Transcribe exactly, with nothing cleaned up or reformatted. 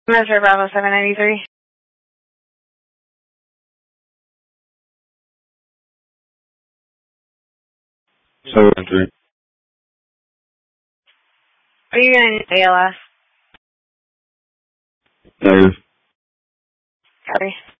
Measure Bravo seven ninety-three. seven ninety-three. Are you going to A L S? Negative. Copy.